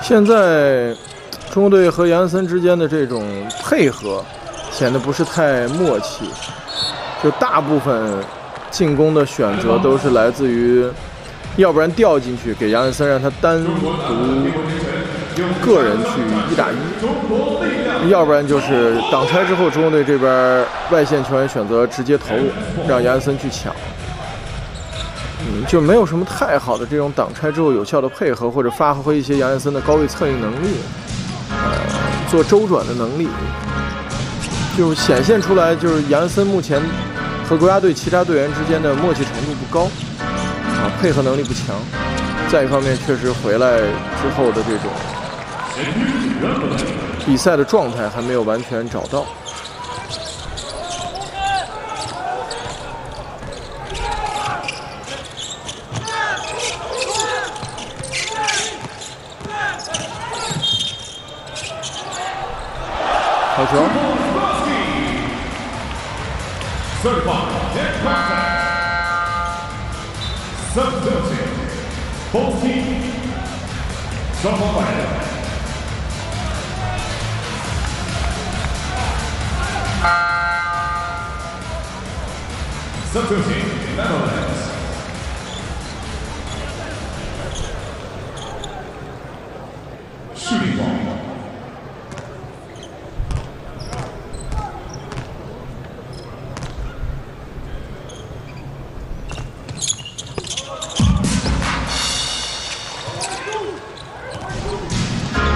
现在中国队和杨安森之间的这种配合显得不是太默契，就大部分进攻的选择都是来自于，要不然掉进去给杨安森让他单独个人去1打1，要不然就是挡拆之后中国队这边外线球员选择直接投入，让杨安森去抢。就没有什么太好的这种挡拆之后有效的配合，或者发挥一些杨安森的高位策应能力，做周转的能力，就显现出来，就是杨安森目前和国家队其他队员之间的默契程度不高，配合能力不强。再一方面，确实回来之后的这种比赛的状态还没有完全找到。好球！ Substituting Netherlands.